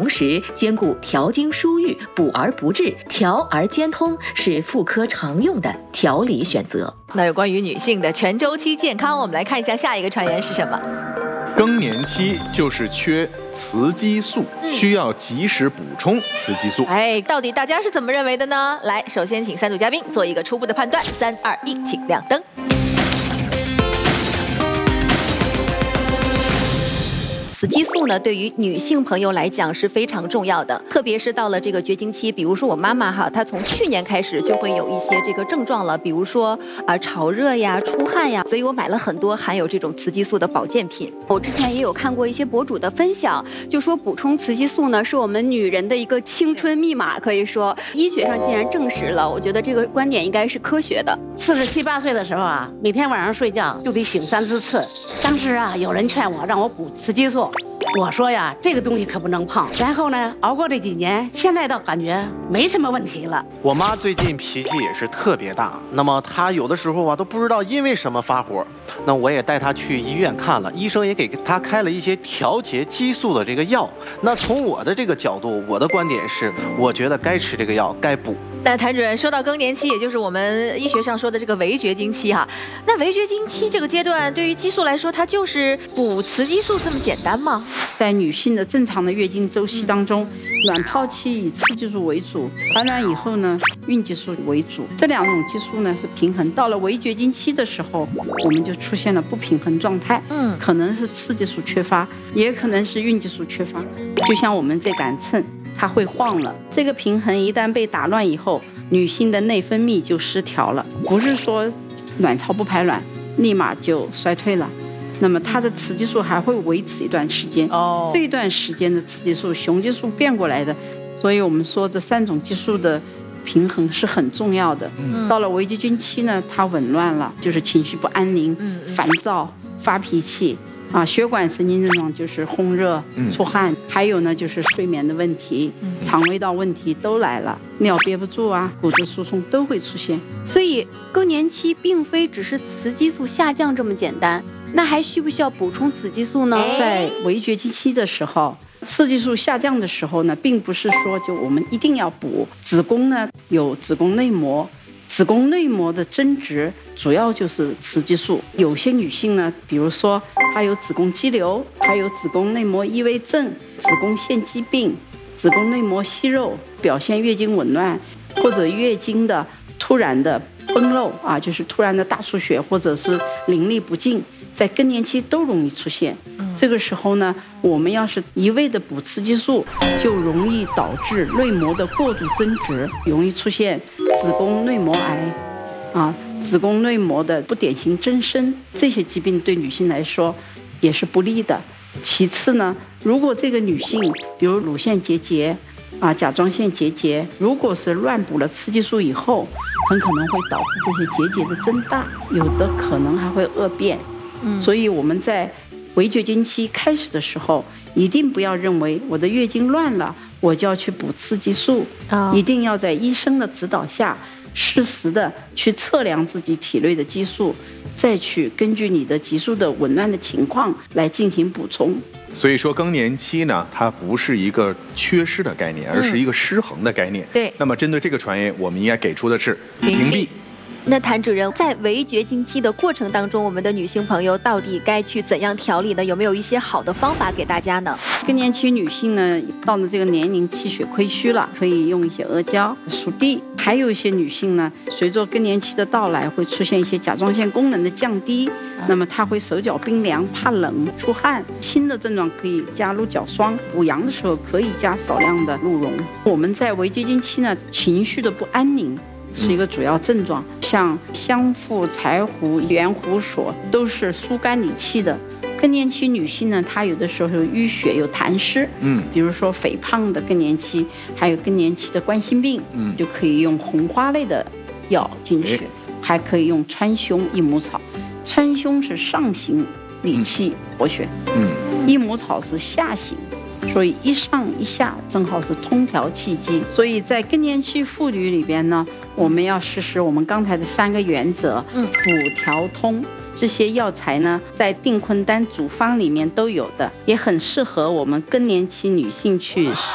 同时兼顾调经疏郁、补而不滞、调而兼通，是妇科常用的调理选择。那有关于女性的全周期健康，我们来看一下下一个传言是什么。 更年期就是缺雌激素，需要及时补充雌激素。 到底大家是怎么认为的呢？来，首先请三组嘉宾做一个初步的判断。3、2、1，请亮灯。 雌激素呢，对于女性朋友来讲是非常重要的，特别是到了这个绝经期，比如说我妈妈哈，她从去年开始就会有一些这个症状了，比如说潮热呀、出汗呀，所以我买了很多含有这种雌激素的保健品。 我之前也有看过一些博主的分享，就说补充雌激素呢是我们女人的一个青春密码，可以说医学上既然证实了，我觉得这个观点应该是科学的。 47、8岁的时候啊，每天晚上睡觉就得醒3、4次。当时啊，有人劝我让我补雌激素。我说呀，这个东西可不能碰。然后呢，熬过这几年，现在倒感觉没什么问题了。 我妈最近脾气也是特别大，那么她有的时候啊都不知道因为什么发火。那我也带她去医院看了，医生也给她开了一些调节激素的这个药。那从我的这个角度，我的观点是，我觉得该吃这个药，该补。 那谭主任说到更年期，也就是我们医学上说的这个围绝经期哈，那围绝经期这个阶段，对于激素来说，它就是补雌激素这么简单吗？ 在女性的正常的月经周期当中，卵泡期以雌激素为主，排卵以后呢，孕激素为主。这两种激素呢是平衡。到了围绝经期的时候，我们就出现了不平衡状态。可能是雌激素缺乏，也可能是孕激素缺乏。就像我们这杆秤，它会晃了。这个平衡一旦被打乱以后，女性的内分泌就失调了。不是说卵巢不排卵，立马就衰退了。那么它的雌激素还会维持一段时间，这一段时间的雌激素、雄激素变过来的，所以我们说这3种激素的平衡是很重要的。到了围绝经期呢，它紊乱了，就是情绪不安宁、烦躁、发脾气血管神经症状就是烘热、出汗，还有呢就是睡眠的问题、肠胃道问题都来了，尿憋不住骨质疏松都会出现。 所以更年期并非只是雌激素下降这么简单，那还需不需要补充雌激素呢？ 在围绝经期的时候，雌激素下降的时候呢，并不是说就我们一定要补。子宫呢有子宫内膜，子宫内膜的增殖主要就是雌激素。有些女性呢，比如说她有子宫肌瘤，还有子宫内膜异位症、子宫腺肌病、子宫内膜息肉，表现月经紊乱，或者月经的突然的崩漏就是突然的大出血，或者是淋漓不尽，在更年期都容易出现。这个时候呢，我们要是一味的补雌激素，就容易导致内膜的过度增殖，容易出现子宫内膜癌子宫内膜的不典型增生，这些疾病对女性来说也是不利的。其次呢，如果这个女性比如乳腺结节甲状腺结节，如果是乱补了雌激素以后，很可能会导致这些结节的增大，有的可能还会恶变。所以我们在围绝经期开始的时候，一定不要认为我的月经乱了我就要去补雌激素，一定要在医生的指导下适时的去测量自己体内的激素，再去根据你的激素的紊乱的情况来进行补充。 所以说更年期呢，它不是一个缺失的概念，而是一个失衡的概念。 对。 那么针对这个传言，我们应该给出的是屏蔽。 那谭主任，在围绝经期的过程当中，我们的女性朋友到底该去怎样调理呢？有没有一些好的方法给大家呢？ 更年期女性呢，到了这个年龄气血亏虚了，可以用一些阿胶、熟地。还有一些女性呢，随着更年期的到来，会出现一些甲状腺功能的降低，那么她会手脚冰凉、怕冷、出汗。轻的症状可以加鹿角霜，补阳的时候可以加少量的鹿茸。我们在围绝经期呢，情绪的不安宁是一个主要症状，像香附、柴胡、圆胡索都是疏肝理气的。更年期女性呢，她有的时候有淤血、有痰湿，比如说肥胖的更年期，还有更年期的冠心病，就可以用红花类的药进去，还可以用川芎、益母草。川芎是上行理气活血，益母草是下行。所以一上一下正好是通调气机，所以在更年期妇女里边呢，我们要实施我们刚才的3个原则，补调通。这些药材呢，在订婚单组方里面都有的，也很适合我们更年期女性去